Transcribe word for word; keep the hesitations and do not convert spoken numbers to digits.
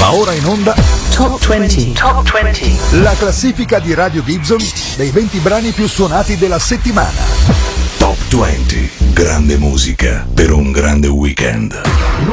Va ora in onda Top venti. Top venti. La classifica di Radio Gibson dei venti brani più suonati della settimana. Top venti. Grande musica per un grande weekend.